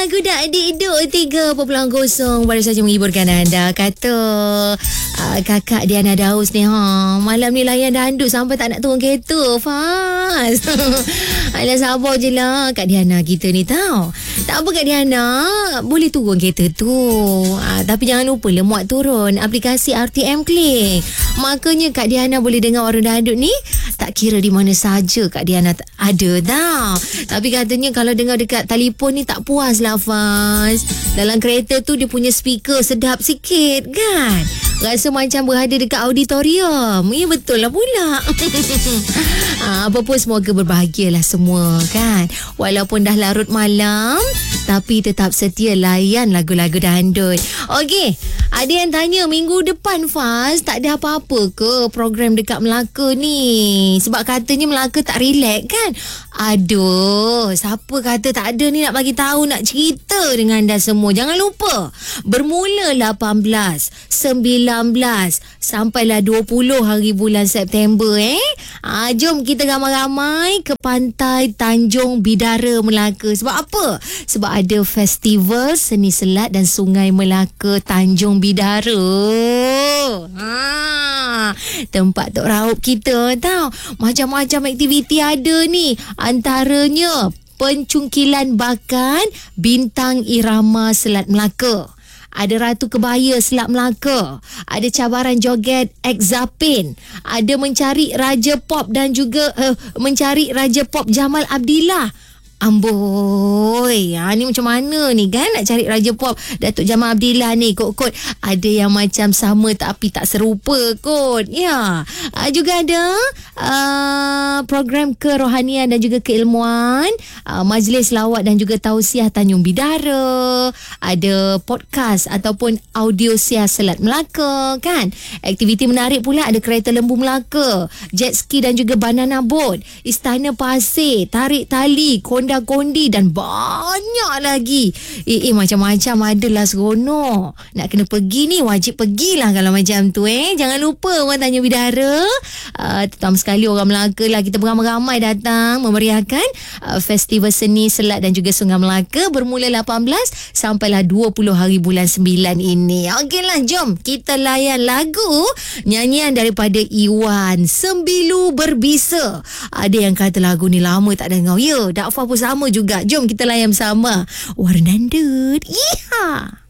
Lagu Dak Dikduk 3.0 baru saja menghiburkan anda. Kata kakak Diana Daus ni, malam ni layan dandut sampai tak nak turun kereta, Faz. Alah, sabar je lah Kak Diana kita ni tau. Tak apa Kak Diana, boleh turun kereta tu. Tapi jangan lupa lah muat turun aplikasi RTM Klik. Makanya Kak Diana boleh dengar orang dandut ni tak kira di mana saja Kak Diana ada tau. Tapi katanya kalau dengar dekat telefon ni tak puas lah, Faz. Dalam kereta tu dia punya speaker sedap sikit kan. Rasa macam berada dekat auditorium. Ya, betul lah pula. Apa pun semoga berbahagialah semua kan. Walaupun dah larut malam, tapi tetap setia layan lagu-lagu dandut. Okey, ada yang tanya minggu depan, Faz, tak ada apa-apa ke program dekat Melaka ni? Sebab katanya Melaka tak relax kan? Aduh, siapa kata tak ada ni nak bagi tahu, nak cerita dengan anda semua. Jangan lupa, bermula 18, 19 sampailah 20 hari bulan September jom kita ramai-ramai ke pantai Tanjung Bidara Melaka. Sebab apa? Sebab ada festival seni selat dan sungai Melaka Tanjung Bidara. Tempat tok raup kita tau. Macam-macam aktiviti ada ni. Antaranya pencungkilan bakan bintang irama Selat Melaka. Ada Ratu Kebaya Selat Melaka. Ada cabaran joget Exapin. Ada mencari Raja Pop dan juga mencari Raja Pop Jamal Abdillah. Amboi, ni macam mana ni kan nak cari Raja Pop Datuk Jamal Abdillah ni? Kot-kot ada yang macam sama tapi tak serupa kot. Ya, juga ada program kerohanian dan juga keilmuan, majlis lawat dan juga tausiah Tanjung Bidara. Ada podcast ataupun audio siar Selat Melaka kan. Aktiviti menarik pula, ada kereta lembu Melaka, jet ski dan juga banana boat, istana pasir, tarik tali, kondi dan banyak lagi. Macam-macam adalah seronok. Nak kena pergi ni, wajib pergilah kalau macam tu. Jangan lupa orang Tanjung Bidara, terutama sekali orang Melaka lah, kita beramai-ramai datang memeriahkan festival seni selat dan juga sungai Melaka bermula 18 sampailah 20 hari bulan 9 ini. Okeylah, jom kita layan lagu nyanyian daripada Iwan, Sembilu Berbisa. Ada yang kata lagu ni lama tak dengar. Ya, Dakfa pun sama juga. Jom kita layan bersama Warna Dandut. Iha.